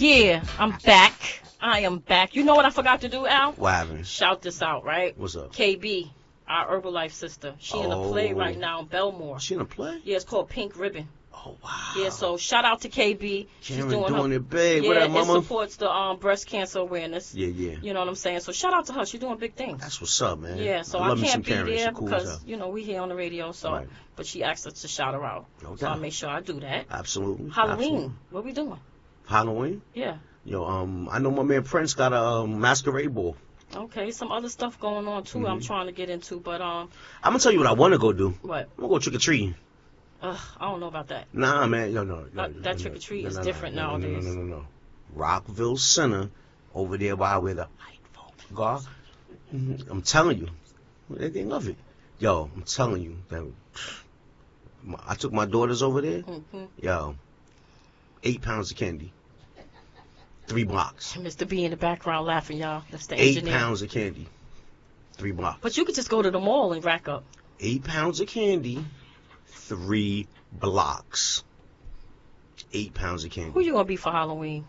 Yeah, I'm back. I am back. You know what I forgot to do, Al? What happened? Shout this out, right? What's up? KB, our Herbalife sister. She in a play right now in Belmore. She in a play? Yeah, it's called Pink Ribbon. Oh, wow. Yeah, so shout out to KB. She's doing it big. Yeah, what up, mama? it supports the breast cancer awareness. Yeah, yeah. You know what I'm saying? So shout out to her. She's doing big things. That's what's up, man. Yeah, so I can't be there because, you know, we here on the radio, so Right. But she asked us to shout her out. Okay. So I make sure I do that. Absolutely. Halloween. Absolutely. What we doing? Halloween? Yeah. Yo, I know my man Prince got a masquerade ball. Okay, some other stuff going on too. I'm trying to get into, but I'm gonna tell you what I want to go do. What? I'm gonna go trick or treating. I don't know about that. Nah, man, no. That trick or treat is different nowadays. No. Rockville Center, over there by where the white folks go. I'm telling you, they love it. Yo, I'm telling you that I took my daughters over there. Yo, 8 pounds of candy. 3 blocks. Mr. B in the background laughing, y'all. That's the 8 engineer. pounds of candy. 3 blocks. But you could just go to the mall and rack up. 8 pounds of candy. 3 blocks. 8 pounds of candy. Who you gonna be for Halloween?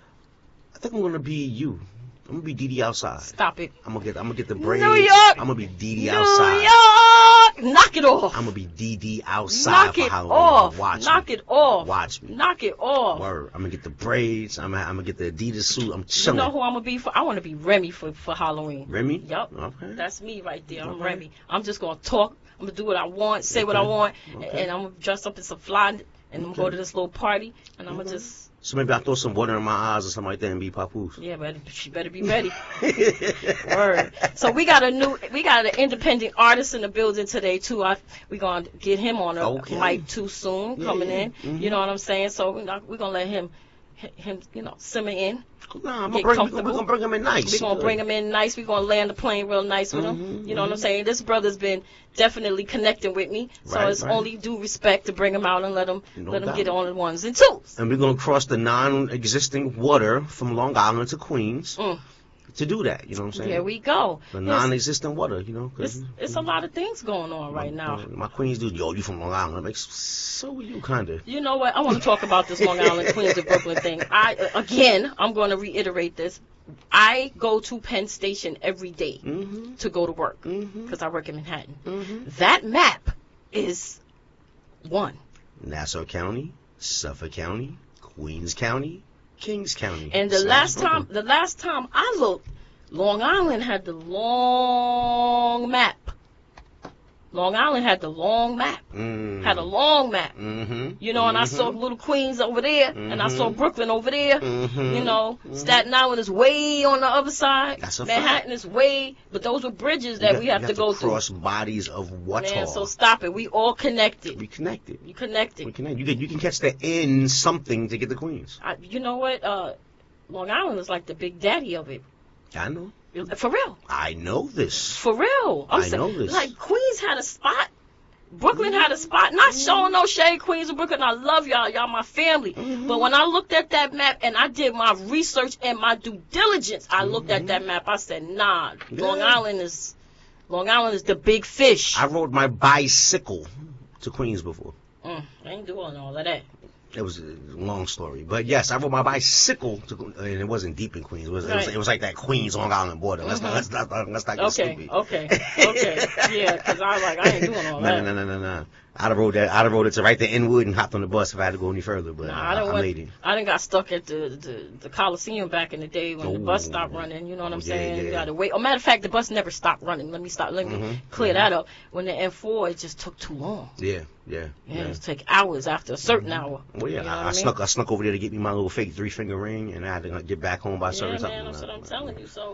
I think I'm gonna be you. I'm gonna be Dee outside. Stop it. I'm gonna get the braids. New York. I'm gonna be Dee New outside. York. Knock it off. I'm gonna be Dee outside Knock for it Halloween. off. Watch Knock me. it off. Watch me. Knock it off. Word. I'm gonna get the braids. I'm gonna get the Adidas suit. I'm You chilling. know who I'm gonna be for? I want to be Remy for Halloween. Remy? Yup. Okay. That's me right there. I'm Okay. Remy. I'm just gonna talk. I'm gonna do what I want, say what I want, and I'm gonna dress up in some fly, and I'm gonna go to this little party, and I'm gonna just. So maybe I throw some water in my eyes or something like that and be papoose. Yeah, but she better be ready. Word. So we got an independent artist in the building today too. We gonna get him on a mic too soon, coming in. You know what I'm saying? So we're gonna let him simmer in. Nah, we're gonna bring him in nice. We're gonna bring him in nice. We're gonna land the plane real nice with him. You know what I'm saying? This brother's been definitely connecting with me, so it's only due respect to bring him out and let him get on the ones and twos. And we're gonna cross the non-existing water from Long Island to Queens to do that. You know what I'm saying? There we go. The non-existent water. You know, it's a lot of things going on right now. My Queens dude, yo, you from Long Island? I'm like, so are you, kinda. You know what? I want to talk about this Long Island, Queens, and Brooklyn thing. I'm going to reiterate this. I go to Penn Station every day to go to work because I work in Manhattan. That map is one. Nassau County, Suffolk County, Queens County, Kings County. And the last time I looked, Long Island had the long map. Long Island had the long map. Had a long map. You know, and I saw little Queens over there, and I saw Brooklyn over there. You know, Staten Island is way on the other side. That's a Manhattan is way, but those were bridges that we have to go through. Cross bodies of water. Man, so stop it. We all connected. We connected. You connected. We connected. You can catch the in something to get to Queens. You know what? Long Island is like the big daddy of it. I know. For real. I know this. For real. I know this. Like, Queens had a spot. Brooklyn had a spot. Not showing no shade, Queens and Brooklyn. I love y'all. Y'all my family. But when I looked at that map and I did my research and my due diligence, I looked at that map. I said, nah, Long Island is the big fish. I rode my bicycle to Queens before. I ain't doing all of that. It was a long story, but yes, I rode my bicycle and it wasn't deep in Queens. It was like that Queens Long Island border. Let's not get stupid. Okay, yeah, because I was like, I ain't doing all that. No. I'd have rode it to right to Inwood and hopped on the bus if I had to go any further, but I made it. I done got stuck at the Coliseum back in the day when the bus stopped running. You know what I'm saying? Yeah. You got to wait. Matter of fact, the bus never stopped running. Let me clear that up. When the M4, it just took too long. Yeah. It take hours after a certain hour. Well, yeah, you know I snuck over there to get me my little fake 3-finger ring, and I had to get back home by a certain time. Yeah, man, that's what I'm telling you. So,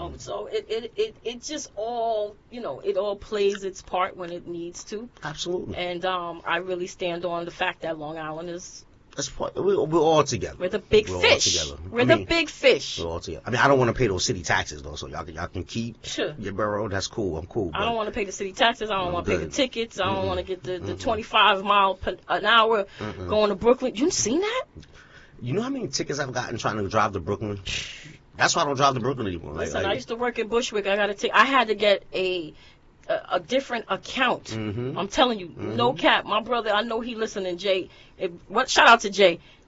so it just all, it all plays its part when it needs to. Absolutely. And I really stand on the fact that Long Island is. We're all together. We're the big fish. We're the big fish. We're all together. I mean, I don't want to pay those city taxes though, so y'all can keep your borough. That's cool. I'm cool. I don't want to pay the city taxes. I don't want to pay the tickets. I don't want to get the 25 mile an hour going to Brooklyn. You seen that? You know how many tickets I've gotten trying to drive to Brooklyn? That's why I don't drive to Brooklyn anymore. Listen, I used to work in Bushwick. I had to get a different account. I'm telling you, no cap. My brother, I know he listening, Jay. Shout out to Jay.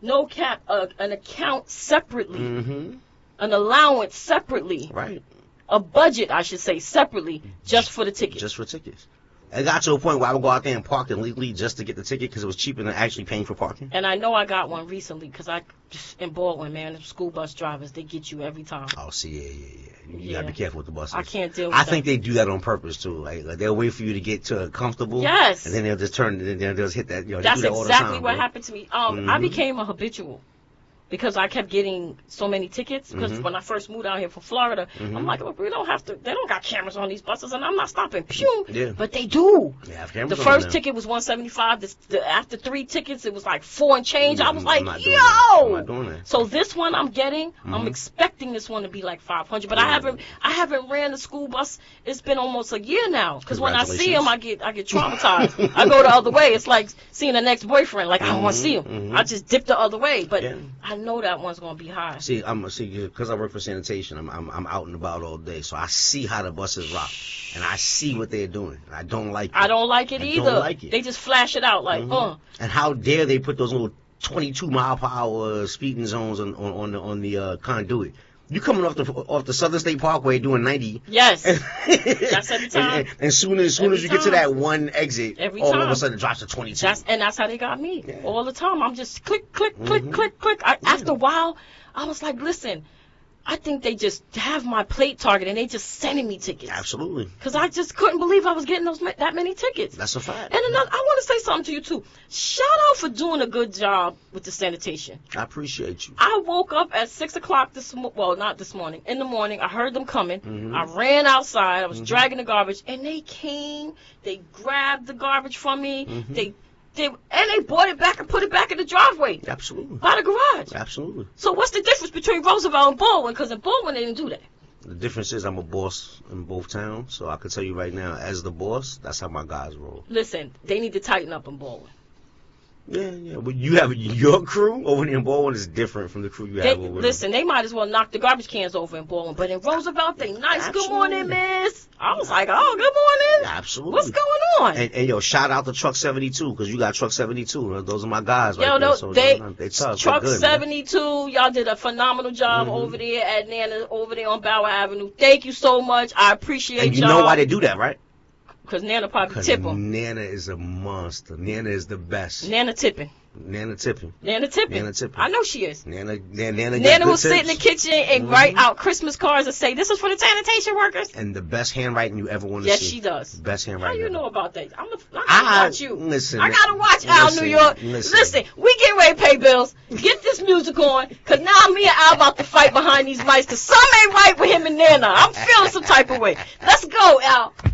No cap. An account separately. Mm-hmm. An allowance separately. Right. A budget, I should say, separately, just for the tickets. Just for tickets. It got to a point where I would go out there and park illegally just to get the ticket because it was cheaper than actually paying for parking. And I know I got one recently because I just in Baldwin, man, the school bus drivers, they get you every time. Oh, see, yeah. You gotta be careful with the buses. I can't deal with I that. think they do that on purpose too. Like they'll wait for you to get to comfortable. Yes. And then they'll just turn. Then they'll just hit that. You know, That's they do that all exactly the time, what bro. happened to me. I became a habitual. Because I kept getting so many tickets. Because when I first moved out here from Florida, I'm like, look, we don't have to. They don't got cameras on these buses, and I'm not stopping. Pew. Yeah. But they do. They have cameras The on first them. ticket was $175. After 3 tickets, it was like 4 and change. I was like, I'm not doing that. I'm yo. not doing that. So this one I'm getting, I'm expecting this one to be like 500. But I haven't ran the school bus. It's been almost a year now. Because when I see him, I get traumatized. I go the other way. It's like seeing an ex-boyfriend. Like I don't want to see him. I just dip the other way. But I know that one's gonna be high. See, because I work for sanitation. I'm out and about all day, so I see how the buses rock, and I see what they're doing. And I don't like it. I don't like it either. Don't like it. They just flash it out like, And how dare they put those little 22 mile per hour speeding zones on the conduit? You coming off the Southern State Parkway doing 90. Yes. That's every time. And as soon as you get to that one exit, all of a sudden it drops to 22. That's how they got me. Yeah. All the time. I'm just click, click, click, click, click. After a while, I was like, listen, I think they just have my plate target and they just sending me tickets. Absolutely. Because I just couldn't believe I was getting that many tickets. That's a fact. And I want to say something to you, too. Shout out for doing a good job with the sanitation. I appreciate you. I woke up at 6 o'clock not this morning. In the morning, I heard them coming. I ran outside. I was dragging the garbage. And they came. They grabbed the garbage from me. They brought it back and put it back in the driveway. Absolutely. By the garage. Absolutely. So what's the difference between Roosevelt and Baldwin? Because in Baldwin, they didn't do that. The difference is I'm a boss in both towns, so I can tell you right now, as the boss, that's how my guys roll. Listen, they need to tighten up in Baldwin. Yeah. But you have your crew over there in Baldwin is different from the crew you have over there. Listen, they might as well knock the garbage cans over in Baldwin. But in Roosevelt, they nice. Absolutely. Good morning, miss. I was like, oh, good morning. Absolutely. What's going on? And yo, shout out to Truck 72 because you got Truck 72. Those are my guys right there. So they tough. Truck good, 72, y'all did a phenomenal job over there at Nana, over there on Bauer Avenue. Thank you so much. I appreciate y'all. And you know why they do that, right? Because Nana probably tip them. Nana is a monster. Nana is the best. Nana tipping. Nana tipping. I know she is. Nana will sit in the kitchen and write out Christmas cards and say, this is for the sanitation workers. And the best handwriting you ever want to see. Yes, she does. Best handwriting. How you know about that? I gotta watch you. Listen. I gotta watch Al New York. Listen, we get ready to pay bills. Get this music on. Because now me and Al about to fight behind these mics. Because some ain't right with him and Nana. I'm feeling some type of way. Let's go, Al.